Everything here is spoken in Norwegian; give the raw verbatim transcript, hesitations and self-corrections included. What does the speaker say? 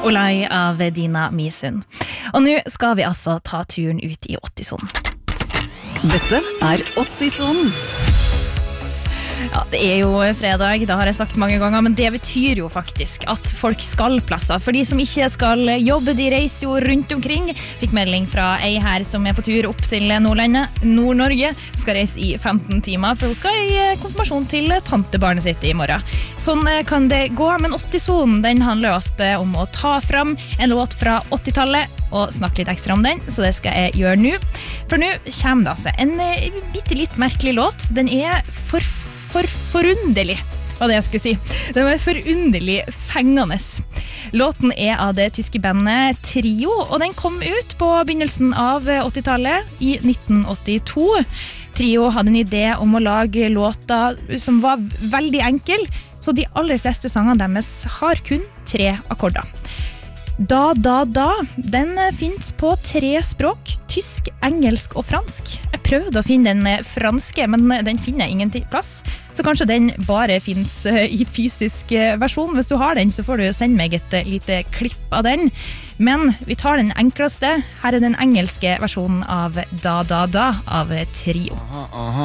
Olai av Dina Misun. Og nå skal vi altså ta turen ut i åttisonen. Dette er åttisonen. Ja, det er jo fredag, det har jeg sagt mange ganger, men det betyr jo faktisk at folk skal plasser. For de som ikke skal jobbe, de reiser jo rundt omkring. Fikk melding fra ei her som er på tur opp til Nordlandet, Nord-Norge, skal reise i femten timer, for hun skal i konfirmasjon til tantebarnet sitt i morgen. Sånn kan det gå, men åttisonen, den handler ofte om å ta fram en låt fra åttitallet, og snakke litt ekstra om den, så det skal jeg gjøre nå. For nå kommer det altså en bitte litt merkelig låt. Den er for For forunderlig, var det jeg skulle si. Den var forunderlig fengende. Låten er av det tyske bandet Trio, og den kom ut på begynnelsen av åttitallet i nitten åttito. Trio hadde en idé om å lage låter som var veldig enkel, så de aller fleste sangene deres har kun tre akkorder. Da, da, da, den finnes på tre språk, tysk, engelsk og fransk. Jeg prøvde å finne den franske, men den finner ingen plass. Så kanskje den bare finnes i fysisk versjon. Hvis du har den, så får du sende meg et lite klipp av den. Men vi tar den enkleste. Her er den engelske versjonen av Da, da, da av Trio. Aha, aha.